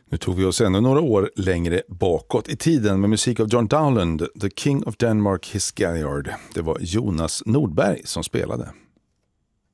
Nu tog vi oss ännu några år längre bakåt i tiden med musik av John Dowland, The King of Denmark His Galliard. Det var Jonas Nordberg som spelade.